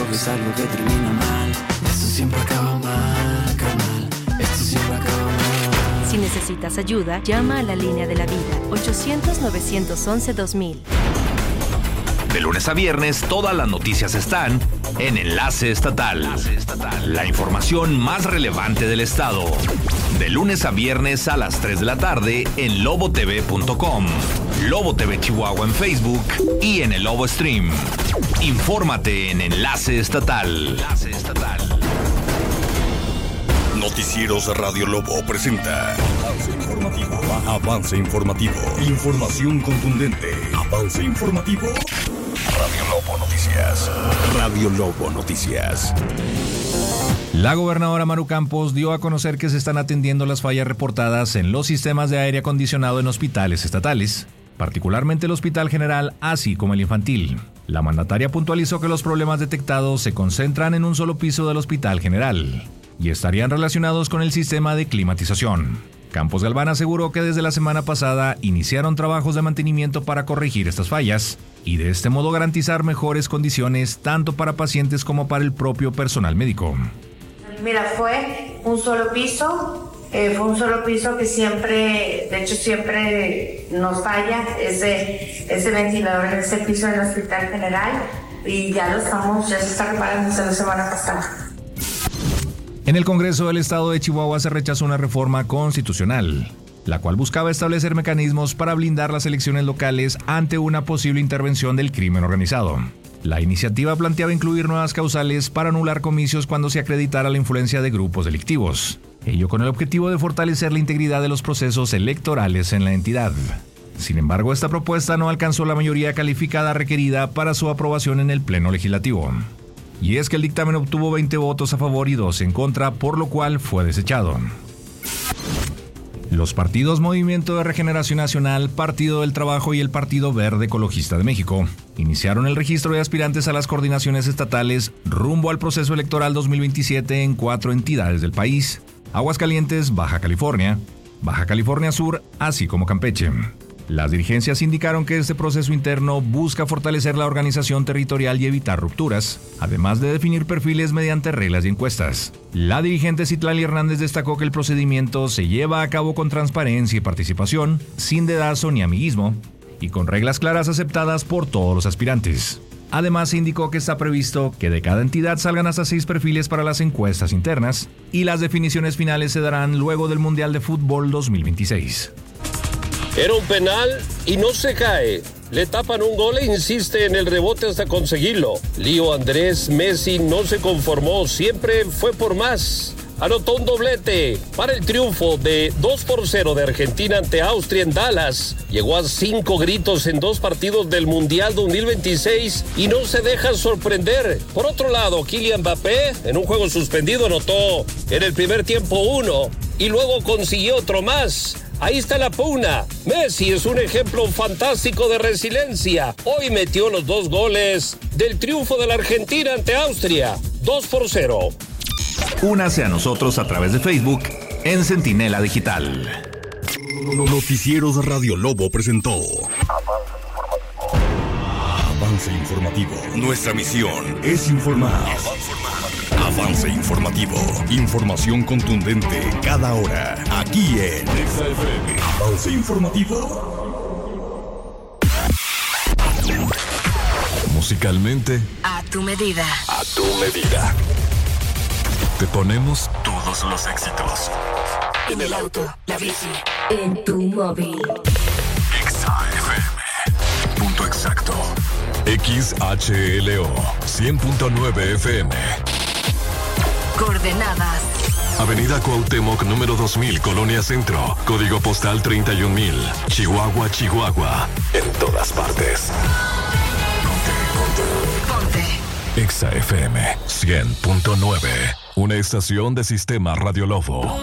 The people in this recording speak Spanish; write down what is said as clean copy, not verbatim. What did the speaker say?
que es algo que termina mal. Esto siempre acaba mal, carnal. Esto siempre acaba mal. Si necesitas ayuda, llama a la línea de la vida, 800-911-2000. De lunes a viernes, todas las noticias están en Enlace Estatal. La información más relevante del estado. De lunes a viernes a las 3 de la tarde en lobotv.com, Lobo TV Chihuahua en Facebook y en el Lobo Stream. Infórmate en Enlace Estatal. Noticieros Radio Lobo presenta Avance Informativo. Avance Informativo. Información contundente. Avance Informativo. Radio Lobo Noticias. Radio Lobo Noticias. La gobernadora Maru Campos dio a conocer que se están atendiendo las fallas reportadas en los sistemas de aire acondicionado en hospitales estatales, particularmente el Hospital General, así como el infantil. La mandataria puntualizó que los problemas detectados se concentran en un solo piso del Hospital General y estarían relacionados con el sistema de climatización. Campos Galván aseguró que desde la semana pasada iniciaron trabajos de mantenimiento para corregir estas fallas y de este modo garantizar mejores condiciones tanto para pacientes como para el propio personal médico. Mira, fue un solo piso que siempre nos falla, ese ventilador en ese piso del Hospital General, y ya se está reparando desde la semana pasada. En el Congreso del Estado de Chihuahua se rechazó una reforma constitucional, la cual buscaba establecer mecanismos para blindar las elecciones locales ante una posible intervención del crimen organizado. La iniciativa planteaba incluir nuevas causales para anular comicios cuando se acreditara la influencia de grupos delictivos, ello con el objetivo de fortalecer la integridad de los procesos electorales en la entidad. Sin embargo, esta propuesta no alcanzó la mayoría calificada requerida para su aprobación en el Pleno Legislativo. Y es que el dictamen obtuvo 20 votos a favor y 2 en contra, por lo cual fue desechado. Los partidos Movimiento de Regeneración Nacional, Partido del Trabajo y el Partido Verde Ecologista de México iniciaron el registro de aspirantes a las coordinaciones estatales rumbo al proceso electoral 2027 en 4 entidades del país: Aguascalientes, Baja California Sur, así como Campeche. Las dirigencias indicaron que este proceso interno busca fortalecer la organización territorial y evitar rupturas, además de definir perfiles mediante reglas y encuestas. La dirigente Citlali Hernández destacó que el procedimiento se lleva a cabo con transparencia y participación, sin dedazo ni amiguismo, y con reglas claras aceptadas por todos los aspirantes. Además, se indicó que está previsto que de cada entidad salgan hasta 6 perfiles para las encuestas internas, y las definiciones finales se darán luego del Mundial de Fútbol 2026. Era un penal y no se cae. Le tapan un gol e insiste en el rebote hasta conseguirlo. Lío Andrés Messi no se conformó, siempre fue por más. Anotó un doblete para el triunfo de 2-0 de Argentina ante Austria en Dallas. Llegó a 5 gritos en 2 partidos del Mundial 2026 y no se deja sorprender. Por otro lado, Kylian Mbappé, en un juego suspendido, anotó en el primer tiempo 1 y luego consiguió otro más. Ahí está la pugna. Messi es un ejemplo fantástico de resiliencia. Hoy metió los 2 goles del triunfo de la Argentina ante Austria. 2-0. Únase a nosotros a través de Facebook en Centinela Digital. Noticieros Radio Lobo presentó Avance Informativo. Nuestra misión es informar. Avance Informativo. Información contundente cada hora. Aquí en XFM. Avance Informativo. Musicalmente, A tu medida. a tu medida. Te ponemos todos los éxitos. En el auto, la bici, en tu móvil. XFM. Punto exacto. XHLO 100.9 FM. Coordenadas: Avenida Cuauhtémoc, número 2000, Colonia Centro. Código postal 31000. Chihuahua, Chihuahua. En todas partes. Ponte. XFM 100.9. Una estación de Sistema Radio Lobo.